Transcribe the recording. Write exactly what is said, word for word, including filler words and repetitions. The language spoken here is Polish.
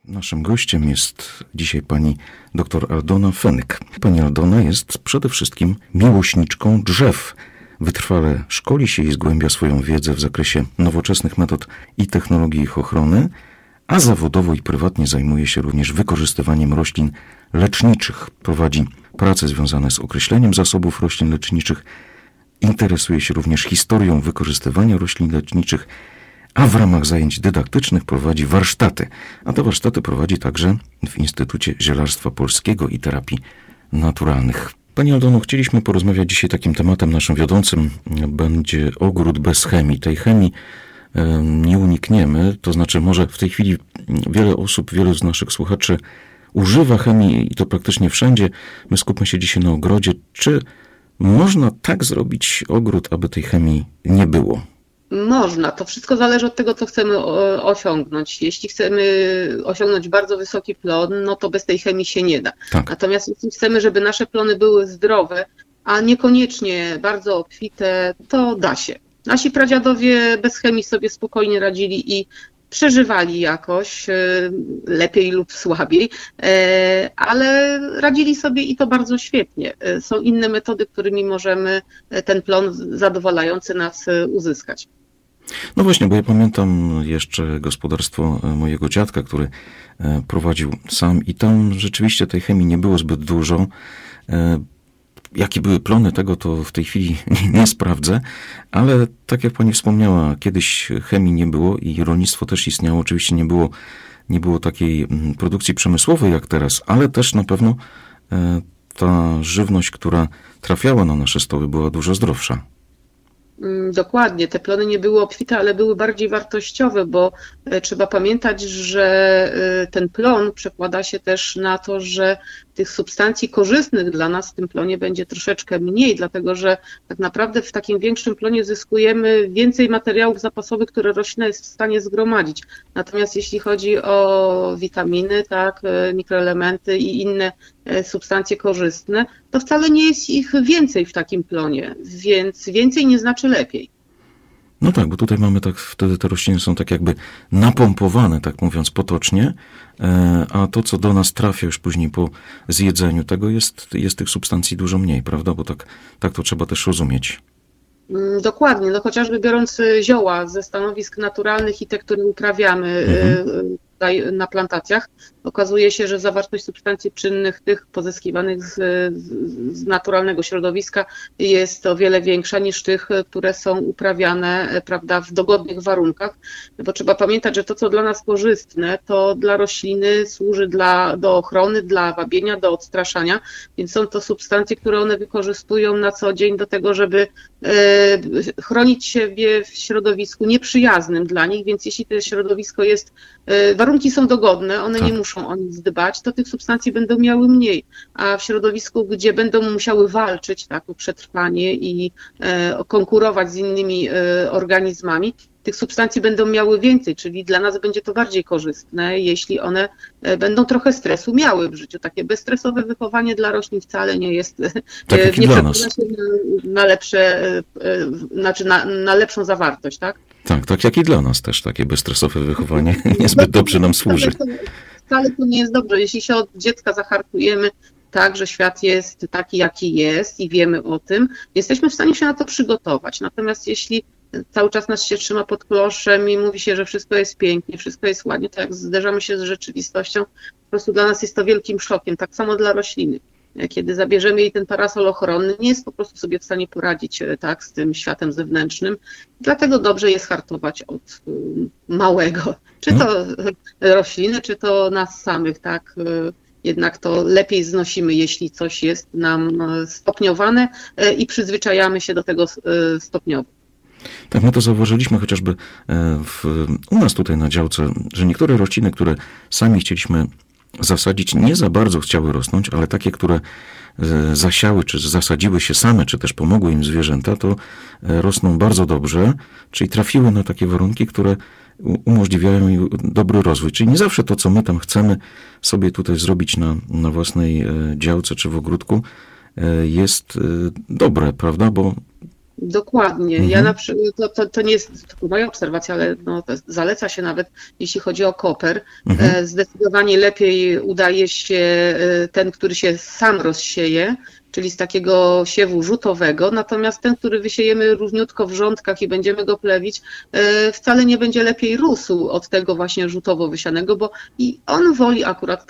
Naszym gościem jest dzisiaj pani dr Aldona Fenyk. Pani Aldona jest przede wszystkim miłośniczką drzew. Wytrwale szkoli się i zgłębia swoją wiedzę w zakresie nowoczesnych metod i technologii ich ochrony, a zawodowo i prywatnie zajmuje się również wykorzystywaniem roślin leczniczych. Prowadzi prace związane z określeniem zasobów roślin leczniczych, interesuje się również historią wykorzystywania roślin leczniczych, a w ramach zajęć dydaktycznych prowadzi warsztaty. A te warsztaty prowadzi także w Instytucie Zielarstwa Polskiego i Terapii Naturalnych. Pani Aldono, chcieliśmy porozmawiać dzisiaj takim tematem naszym wiodącym. Będzie ogród bez chemii. Tej chemii e, nie unikniemy. To znaczy może w tej chwili wiele osób, wielu z naszych słuchaczy używa chemii i to praktycznie wszędzie. My skupmy się dzisiaj na ogrodzie. Czy można tak zrobić ogród, aby tej chemii nie było? Można. To wszystko zależy od tego, co chcemy osiągnąć. Jeśli chcemy osiągnąć bardzo wysoki plon, no to bez tej chemii się nie da. Tak. Natomiast jeśli chcemy, żeby nasze plony były zdrowe, a niekoniecznie bardzo obfite, to da się. Nasi pradziadowie bez chemii sobie spokojnie radzili i przeżywali jakoś, lepiej lub słabiej, ale radzili sobie i to bardzo świetnie. Są inne metody, którymi możemy ten plon zadowalający nas uzyskać. No właśnie, bo ja pamiętam jeszcze gospodarstwo mojego dziadka, który prowadził sam i tam rzeczywiście tej chemii nie było zbyt dużo. Jakie były plony tego, to w tej chwili nie sprawdzę, ale tak jak pani wspomniała, kiedyś chemii nie było i rolnictwo też istniało. Oczywiście nie było, nie było takiej produkcji przemysłowej jak teraz, ale też na pewno ta żywność, która trafiała na nasze stoły, była dużo zdrowsza. Dokładnie, te plony nie były obfite, ale były bardziej wartościowe, bo trzeba pamiętać, że ten plon przekłada się też na to, że tych substancji korzystnych dla nas w tym plonie będzie troszeczkę mniej, dlatego że tak naprawdę w takim większym plonie zyskujemy więcej materiałów zapasowych, które roślina jest w stanie zgromadzić. Natomiast jeśli chodzi o witaminy, tak, mikroelementy i inne substancje korzystne, to wcale nie jest ich więcej w takim plonie, więc więcej nie znaczy lepiej. No tak, bo tutaj mamy tak, wtedy te rośliny są tak jakby napompowane, tak mówiąc potocznie, a to, co do nas trafia już później po zjedzeniu tego, jest, jest tych substancji dużo mniej, prawda? Bo tak, tak to trzeba też rozumieć. Dokładnie, no chociażby biorąc zioła ze stanowisk naturalnych i te, które uprawiamy mhm. tutaj na plantacjach, okazuje się, że zawartość substancji czynnych, tych pozyskiwanych z, z naturalnego środowiska jest o wiele większa niż tych, które są uprawiane, prawda, w dogodnych warunkach, bo trzeba pamiętać, że to, co dla nas korzystne, to dla rośliny służy dla, do ochrony, dla wabienia, do odstraszania, więc są to substancje, które one wykorzystują na co dzień do tego, żeby e, chronić siebie w środowisku nieprzyjaznym dla nich, więc jeśli to środowisko jest, e, warunki są dogodne, one tak. nie muszą o nic dbać, to tych substancji będą miały mniej, a w środowisku, gdzie będą musiały walczyć tak, o przetrwanie i e, konkurować z innymi e, organizmami, tych substancji będą miały więcej, czyli dla nas będzie to bardziej korzystne, jeśli one będą trochę stresu miały w życiu. Takie bezstresowe wychowanie dla roślin wcale nie jest, tak nie przekłada się na, na lepsze, znaczy na, na lepszą zawartość, tak? Tak, tak jak i dla nas też takie bezstresowe wychowanie niezbyt dobrze nam służy. Wcale to nie jest dobrze. Jeśli się od dziecka zahartujemy tak, że świat jest taki, jaki jest i wiemy o tym, jesteśmy w stanie się na to przygotować. Natomiast jeśli cały czas nas się trzyma pod kloszem i mówi się, że wszystko jest pięknie, wszystko jest ładnie, to jak zderzamy się z rzeczywistością, po prostu dla nas jest to wielkim szokiem. Tak samo dla rośliny. Kiedy zabierzemy jej ten parasol ochronny, nie jest po prostu sobie w stanie poradzić tak, z tym światem zewnętrznym. Dlatego dobrze jest hartować od małego. Czy to rośliny, czy to nas samych, tak. Jednak to lepiej znosimy, jeśli coś jest nam stopniowane i przyzwyczajamy się do tego stopniowo. Tak, my to zauważyliśmy chociażby w, u nas tutaj na działce, że niektóre rośliny, które sami chcieliśmy zasadzić, nie za bardzo chciały rosnąć, ale takie, które zasiały, czy zasadziły się same, czy też pomogły im zwierzęta, to rosną bardzo dobrze, czyli trafiły na takie warunki, które umożliwiają im dobry rozwój. Czyli nie zawsze to, co my tam chcemy sobie tutaj zrobić na, na własnej działce, czy w ogródku, jest dobre, prawda? Bo Dokładnie. Mhm. Ja na przykład, to, to, to nie jest tylko moja obserwacja, ale no, to zaleca się nawet, jeśli chodzi o koper. Mhm. E, Zdecydowanie lepiej udaje się e, ten, który się sam rozsieje, czyli z takiego siewu rzutowego, natomiast ten, który wysiejemy równiutko w rządkach i będziemy go plewić, e, wcale nie będzie lepiej rósł od tego właśnie rzutowo wysianego, bo i on woli akurat